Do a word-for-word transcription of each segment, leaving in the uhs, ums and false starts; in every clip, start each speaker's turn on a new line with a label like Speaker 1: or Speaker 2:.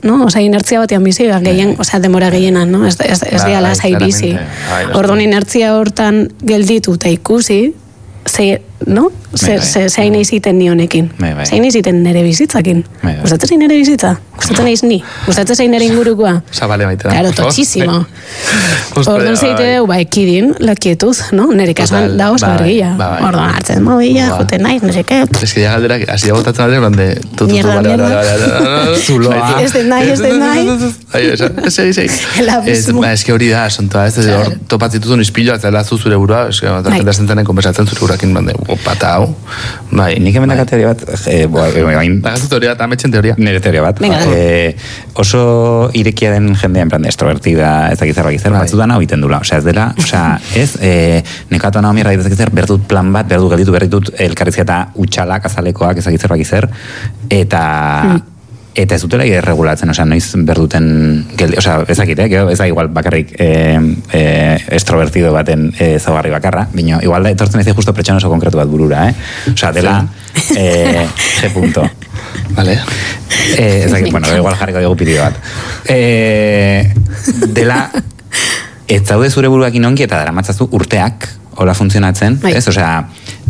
Speaker 1: no? Osea, inertzia batean bizi, gehien, osea, demora gehienan, no? Ez, ez, ez dira lasai bizi. Orduan inertzia hortan gelditu eta ikusi, ze, no? Ze, ze, zein iziten ni honekin. Zein iziten nere bizitzakin. Gustatzen zein nere bizitza? Gustatzen eiz ni? Gustatzen zein nere ingurukoa?
Speaker 2: Zabale baita.
Speaker 1: Claro, totxísimo. Orduan zeite dugu, ba, ekidin, la quietud, no? Nere kasuan da oso argia. Orduan hartzen mobila, joten naiz, nire ket.
Speaker 2: Ez que ja galderak, hasi agotatzen aldera, blande, tutu,
Speaker 1: mierda,
Speaker 2: bale, bale, bale,
Speaker 1: zuloa. Ez den nahi, ez den nahi.
Speaker 2: Ez egin,
Speaker 1: El abismo.
Speaker 2: Ez que hori da, sontoa, ez hor topatzituzun ispiloa, ez da zu zure burua, ez que da zentenen konversatzen zure burakin, blande, opata hau.
Speaker 3: Bai, nik hemen daka teoria bat, eh, bain...
Speaker 2: Dagazu teoria, eta ametxen teoria.
Speaker 3: Nire teoria bat. Eh, oso irekia den jendea, en plan, extrovertida, ez dakit zerbait zer, batzutan hau iten dula. Osea, ez dela, osea, ez, eh, nekatu anau mierda ez dakit zer, behar dut plan bat, behar dut gelditu, behar dut elkarrizketa utxalak, azalekoak, ez dakit zerbait zer, eta... Mm. Eta ez dutela irregulatzen, osea, noiz berduten, osea, ez dakit, eh, ez da igual bakarrik eh, eh, extrovertido baten eh, zaugarri bakarra, bino, igual da, etortzen ez justo pretxan oso konkretu bat burura, eh? Osea, dela, eh, G punto.
Speaker 2: Vale.
Speaker 3: Eh, ez dakit, bueno, igual jarriko dugu pideo bat. Eh, dela, ez zaude zure buruak inonki eta dara matzazu urteak, hola funtzionatzen, ez? Osea,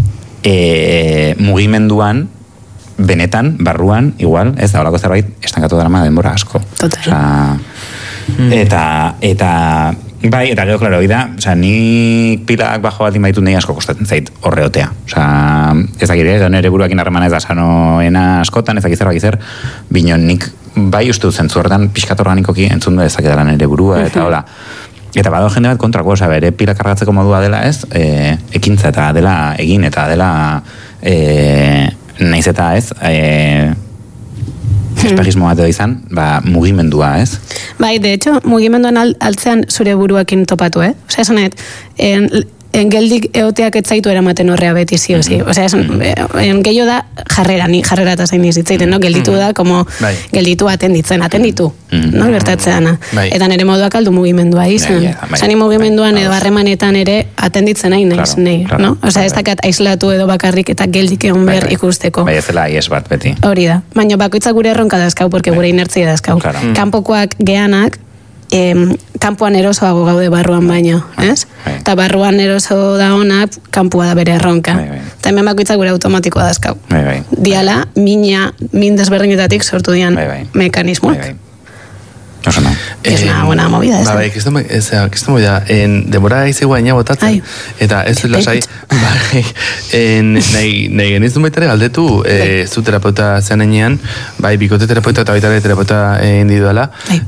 Speaker 3: eh, mugimenduan, benetan, barruan, igual, ez da, holako zerbait, estankatu darama denbora asko.
Speaker 1: Total.
Speaker 3: Osa, mm. Eta, eta, bai, eta gero, klaro, da, osa, nik pilak bajo bat inbaitu nahi asko kostatzen zait horreotea. Osa, ez dakit, ez da, nire buruakin harremana ez da sanoena askotan, ez dakit zer, bakit zer, bino nik bai uste dut zentzu horretan, pixkat organikoki entzun du ezakit dara nire burua, eta hola. Eta bado jende bat kontrako, osa, bere pila kargatzeko modua dela ez, e, ekintza eta dela egin, eta dela, e, naiz eta ez, e, espejismo bat edo izan, ba, mugimendua, ez? Bai,
Speaker 1: de hecho, mugimenduan altzean zure buruakin topatu, eh? Osea, esanet, en, en geldik eoteak etzaitu eramaten horrea beti ziozi. Mm-hmm. Osea, esan, en gehiago da jarrera, ni jarrera eta zain izitzaiten, no? Gelditu da, como, bai. Gelditu atenditzen, atenditu, mm-hmm. no? Gertatzeana. Bai. Eta nire moduak aldu mugimendua izan. Bai, bai, Zani mugimenduan bai, edo harremanetan ere atenditzen nahi naiz, claro, nahi, claro, no? Osea, bai, ez dakat aislatu edo bakarrik eta geldik egon behar bai, ikusteko.
Speaker 3: Bai, ez dela ies bat beti.
Speaker 1: Hori da. Baina bakoitzak gure erronka dazkau, porque bai. Gure inertzia dazkau. Claro. Kanpokoak geanak, Em, kanpoan erosoago gaude barruan baino, ez? Eta barruan eroso da ona, kanpoa da bere erronka. Eta hemen bakoitzak gure automatikoa dazkau. Diala, mina, min desberdinetatik sortu dian mekanismoak.
Speaker 3: Oso no.
Speaker 1: Es una buena movida esa.
Speaker 2: Bai, que esto que esto movida en demora ize guaina botatzen eta ez lasai bai en nei nei genizu baitare galdetu eh zu terapeuta zenean, bai bikote terapeuta eta baita terapeuta individuala.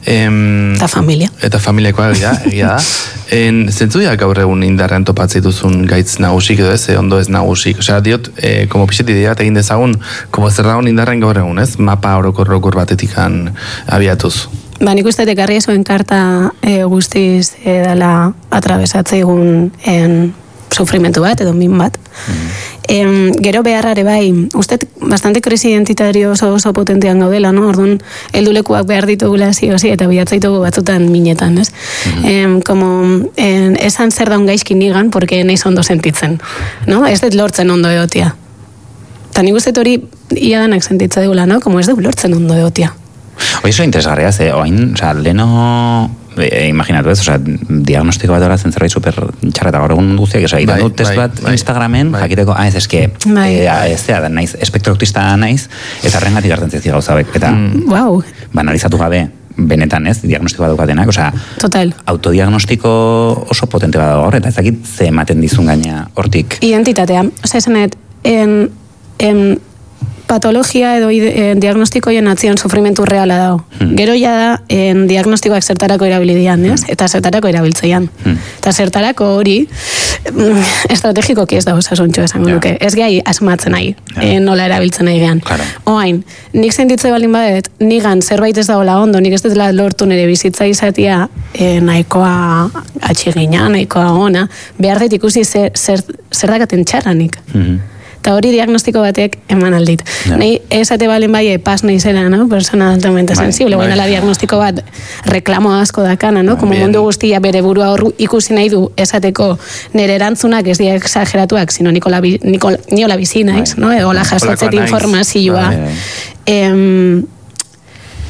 Speaker 2: Em
Speaker 1: eta familia.
Speaker 2: Eta familiakoa da, egia da. En zentzuia gaur egun indarrean topatzen duzun gaitz nagusik edo ez, ondo ez nagusik. Osea, diot, eh como pixet idea egin dezagun, como zer dagoen indarrean gaur egun, ez? Mapa orokor batetikan abiatuz.
Speaker 1: Ba, nik uste ekarri zuen karta e, guztiz e, dela atravesatzegun en sufrimentu bat, edo min bat. Mm-hmm. em, gero beharrare bai, uste bastante krisi identitario oso, oso potentean gaudela, no? Orduan, heldulekuak behar ditugula ziozi, eta bihatzaitugu batzutan minetan, ez? Mm-hmm. em, como, en, esan zer daun gaizki nigan, porque naiz ondo sentitzen, no? Ez dut lortzen ondo egotia. Eta nik uste hori ia danak sentitza dugula, no? Como ez dut lortzen ondo egotia.
Speaker 3: Oye, eso interesgarria, ze, oain, o sea, leno, eh, imaginatu ez, o sea, diagnostiko bat horatzen zerbait super txarreta gaur egun guztiak, o sea, iran dut test bat bai, Instagramen, bai. Jakiteko, ah, ez eske, bai. eh, ez da, naiz, espektro autista naiz, eta rengatik hartzen zezi gauzabek, eta,
Speaker 1: mm. wow.
Speaker 3: banalizatu gabe, benetan ez, diagnostiko bat dukatenak, osea,
Speaker 1: total.
Speaker 3: Autodiagnostiko oso potente bat hor, eta ez dakit ze ematen dizun gaina hortik.
Speaker 1: Identitatea, osea, esanet, en, en, patologia edo en diagnostikoien atzion sufrimentu reala dago. Hmm. Gero ja da, en diagnostikoak zertarako erabilidian, ez? Hmm. Eta zertarako erabiltzeian. Hmm. Eta zertarako hori, estrategikoki ez da osasuntxo esango duke. Ja. Ez gai asmatzen nahi, ja. e, nola erabiltzen nahi gean. Claro. Oain, nik sentitze balin badet, nigan zerbait ez dagoela ondo, nik ez dela lortu nire bizitza izatea, e, nahikoa atxigina, nahikoa ona, behar dut ikusi zer, zer, zer dakaten txarranik. Hmm. Eta hori diagnostiko batek eman aldit. Ja. Nahi, esate balen bai, pas nahi zela, no? Persona altamente sensible. Baina la diagnostiko bat reklamo asko dakana, no? Como mundu guztia bere burua hor ikusi nahi du esateko nire erantzunak ez dira exageratuak, sino nikola bizina, no? Edo la jasotzet informazioa. Em,